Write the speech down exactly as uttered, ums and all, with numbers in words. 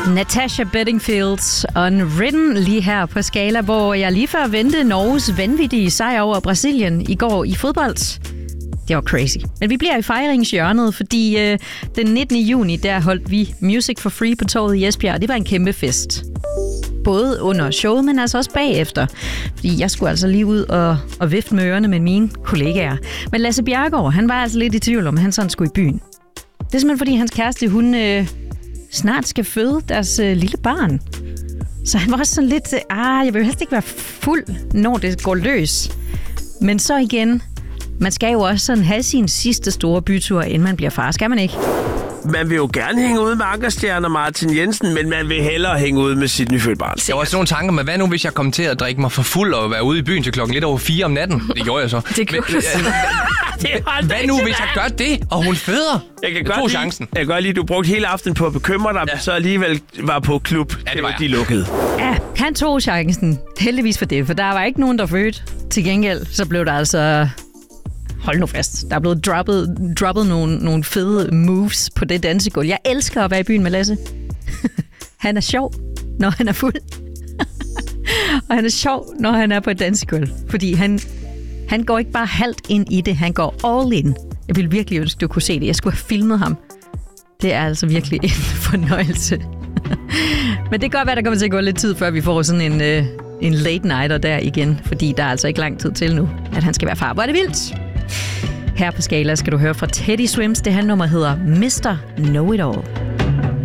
Natasha Bedingfield Unwritten lige her på Skala, hvor jeg lige før vendte Norges vanvittige sejr over Brasilien i går i fodbold. Det var crazy. Men vi bliver i fejringshjørnet, fordi øh, den nittende juni, der holdt vi Music for Free på torvet i Esbjerg, og det var en kæmpe fest. Både under showet, men altså også bagefter. Fordi jeg skulle altså lige ud og, og vifte med ørerne med mine kollegaer. Men Lasse Bjerregaard, han var altså lidt i tvivl om, at han sådan skulle i byen. Det er simpelthen fordi, hans kæreste, hun øh, snart skal føde deres øh, lille barn. Så han var også sådan lidt, ah, jeg vil helst ikke være fuld, når det går løs. Men så igen, man skal jo også sådan have sin sidste store bytur, inden man bliver far, skal man ikke? Man vil jo gerne hænge ud med Ankerstjerne og Martin Jensen, men man vil hellere hænge ud med sit nyfødte barn. Jeg var også nogle tanker med, hvad nu hvis jeg kom til at drikke mig for fuld og være ude i byen til klokken lidt over fire om natten? Det gjorde jeg så. Det gjorde men, øh, Hvad nu hvis jeg gør det, og hun føder? Jeg kan jeg godt chancen. Jeg kan godt lide, at du brugte hele aftenen på at bekymre dig, ja. Så alligevel var på klub. Ja, det var de lukkede. Ja, han tog chancen. Heldigvis for det, for der var ikke nogen, der fødte. Til gengæld, så blev der altså... Hold nu fast. Der er blevet droppet, droppet nogle, nogle fede moves på det dansegulv. Jeg elsker at være i byen med Lasse. Han er sjov, når han er fuld. Og han er sjov, når han er på et dansegulv. Fordi han, han går ikke bare halvt ind i det, han går all in. Jeg ville virkelig ønske, du kunne se det. Jeg skulle have filmet ham. Det er altså virkelig en fornøjelse. Men det kan godt være, der kommer til at gå lidt tid, før vi får sådan en, øh, en late nighter der igen. Fordi der er altså ikke lang tid til nu, at han skal være far. Hvor er det vildt! Her på Skala skal du høre fra Teddy Swims. Det her nummer hedder mister Know It All.